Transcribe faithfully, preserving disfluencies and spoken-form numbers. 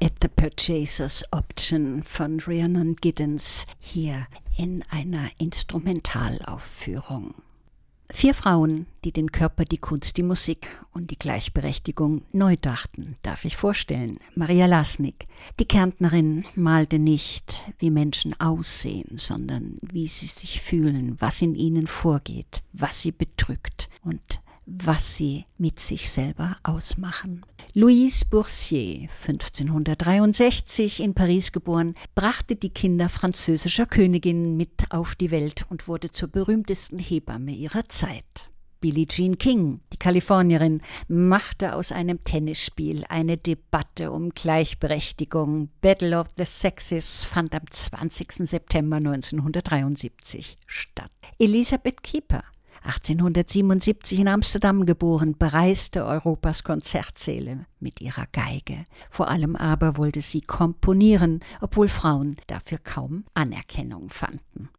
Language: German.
At the Purchaser's Option von Rhiannon Giddens hier in einer Instrumentalaufführung. Vier Frauen, die den Körper, die Kunst, die Musik und die Gleichberechtigung neu dachten, darf ich vorstellen. Maria Lasnik, die Kärntnerin, malte nicht, wie Menschen aussehen, sondern wie sie sich fühlen, was in ihnen vorgeht, was sie bedrückt und was sie mit sich selber ausmachen. Louise Boursier, fünfzehnhundertdreiundsechzig in Paris geboren, brachte die Kinder französischer Königinnen mit auf die Welt und wurde zur berühmtesten Hebamme ihrer Zeit. Billie Jean King, die Kalifornierin, machte aus einem Tennisspiel eine Debatte um Gleichberechtigung. Battle of the Sexes fand am zwanzigsten September neunzehnhundertdreiundsiebzig statt. Elisabeth Kieper, achtzehnhundertsiebenundsiebzig in Amsterdam geboren, bereiste Europas Konzertsäle mit ihrer Geige. Vor allem aber wollte sie komponieren, obwohl Frauen dafür kaum Anerkennung fanden.